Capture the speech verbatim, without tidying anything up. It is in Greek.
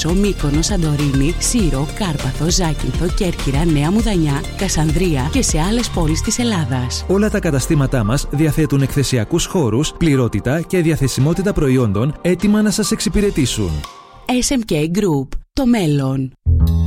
Λέσβο, Μύκονο, Σαντορίνη, Σύρο, Κάρπαθο, Ζάκυνθο, Κέρκυρα, Νέα Μουδανιά, Κασανδρία και σε άλλες πόλεις της Ελλάδας. Όλα τα καταστήματά μας διαθέτουν εκθεσιακούς χώρους, πληρότητα και διαθεσιμότητα προϊόντων έτοιμα να σας εξυπηρετήσουν. ες εμ κέι Group. Το μέλλον.